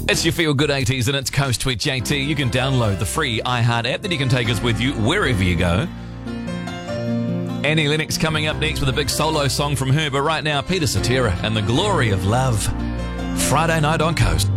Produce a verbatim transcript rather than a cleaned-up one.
It's your Feel Good eighties and it's Coast with J T. You can download the free iHeart app that you can take us with you wherever you go. Annie Lennox coming up next with a big solo song from her, but right now, Peter Cetera and The Glory of Love. Friday night on Coast.